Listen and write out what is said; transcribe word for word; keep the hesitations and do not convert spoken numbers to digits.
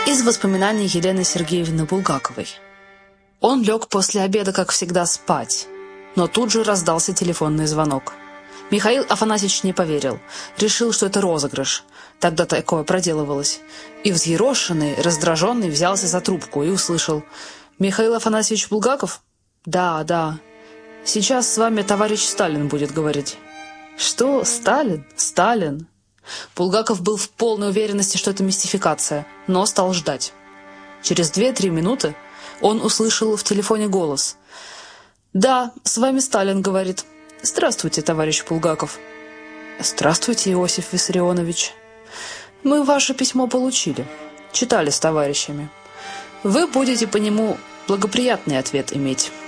Из воспоминаний Елены Сергеевны Булгаковой. Он лег после обеда, как всегда, спать, но тут же раздался телефонный звонок. Михаил Афанасьевич не поверил, решил, что это розыгрыш. Тогда такое проделывалось. И взъерошенный, раздраженный взялся за трубку и услышал: «Михаил Афанасьевич Булгаков?» «Да, да. Сейчас с вами товарищ Сталин будет говорить». «Что? Сталин? Сталин?» Булгаков был в полной уверенности, что это мистификация, но стал ждать. Через две-три минуты он услышал в телефоне голос. «Да, с вами Сталин говорит. Здравствуйте, товарищ Булгаков». «Здравствуйте, Иосиф Виссарионович. Мы ваше письмо получили. Читали с товарищами. Вы будете по нему благоприятный ответ иметь».